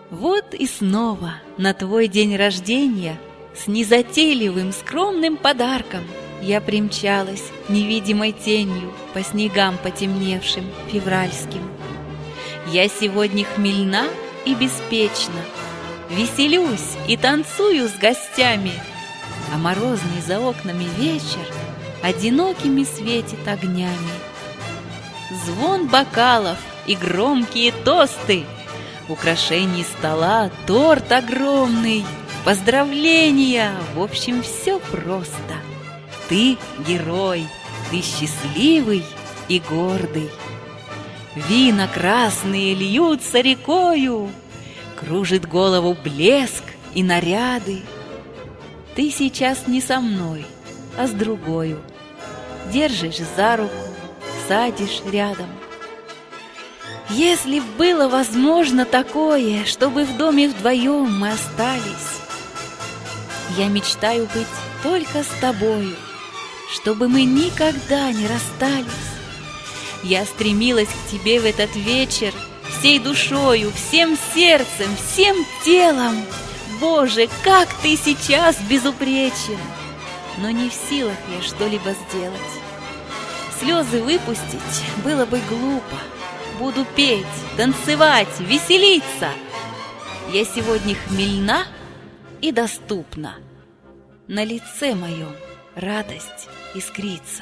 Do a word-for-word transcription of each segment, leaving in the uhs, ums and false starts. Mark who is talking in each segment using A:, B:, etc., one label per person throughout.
A: Вот и снова на твой день рождения с незатейливым скромным подарком я примчалась невидимой тенью по снегам потемневшим февральским. Я сегодня хмельна и беспечна, веселюсь и танцую с гостями, а морозный за окнами вечер одинокими светит огнями. Звон бокалов и громкие тосты, украшений стола, торт огромный, поздравления, в общем, все просто. Ты герой, ты счастливый и гордый. Вина красные льются рекою, кружит голову блеск и наряды. Ты сейчас не со мной, а с другою. Держишь за руку, садишь рядом. Если б было возможно такое, чтобы в доме вдвоем мы остались, я мечтаю быть только с тобою, чтобы мы никогда не расстались. Я стремилась к тебе в этот вечер всей душою, всем сердцем, всем телом. Боже, как ты сейчас безупречен! Но не в силах я что-либо сделать. Слезы выпустить было бы глупо. Буду петь, танцевать, веселиться. Я сегодня хмельна и доступна. На лице моем радость искрится.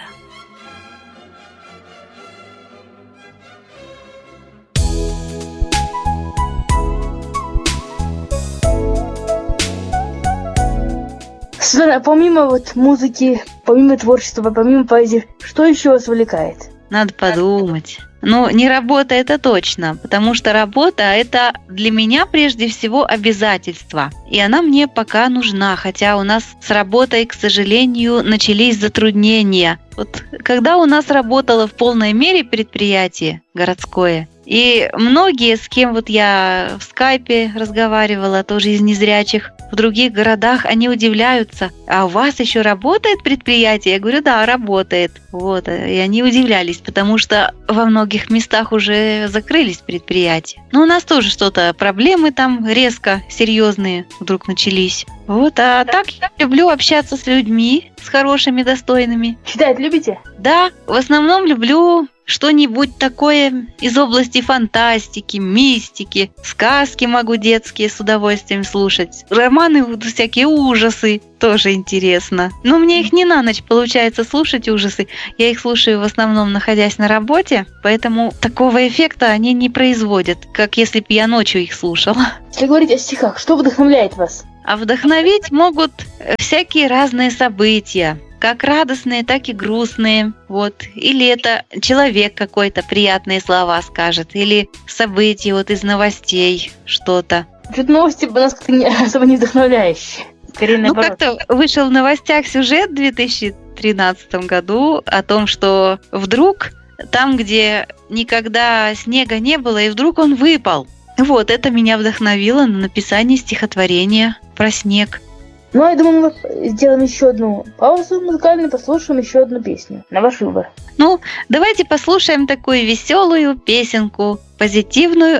B: Светлана, помимо вот музыки, помимо творчества, помимо поэзии, что еще вас увлекает?
C: Надо подумать. Ну, не работа, это точно, потому что работа – это для меня прежде всего обязательство. И она мне пока нужна, хотя у нас с работой, к сожалению, начались затруднения. Вот когда у нас работало в полной мере предприятие городское, и многие, с кем вот я в скайпе разговаривала, тоже из незрячих, в других городах, они удивляются: а у вас еще работает предприятие? Я говорю, да, работает. Вот. И они удивлялись, потому что во многих местах уже закрылись предприятия. Но у нас тоже что-то, проблемы там резко серьезные вдруг начались. Вот, а так я люблю общаться с людьми, с хорошими, достойными.
B: Читать любите?
C: Да, в основном люблю что-нибудь такое из области фантастики, мистики. Сказки могу детские с удовольствием слушать. Романы, всякие ужасы, тоже интересно. Но мне их не на ночь получается слушать, ужасы. Я их слушаю в основном, находясь на работе, поэтому такого эффекта они не производят, как если бы я ночью их слушала.
B: Если говорить о стихах, что вдохновляет вас?
C: А вдохновить могут всякие разные события, как радостные, так и грустные. Вот. Или это человек какой-то приятные слова скажет, или события вот из новостей что-то.
B: Что-то новости у нас как-то не, особо не вдохновляющие. Скорее наоборот.
C: Ну, как-то вышел в новостях сюжет в две тысячи тринадцатом году о том, что вдруг там, где никогда снега не было, и вдруг он выпал. Вот, это меня вдохновило на написание стихотворения про снег.
B: Ну, я думаю, мы сделаем еще одну паузу музыкальную, послушаем еще одну песню. На ваш выбор.
C: Ну, давайте послушаем такую веселую песенку, позитивную,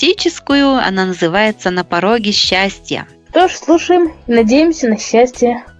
C: оптимистическую. Она называется «На пороге счастья».
B: Что ж, слушаем и надеемся на счастье.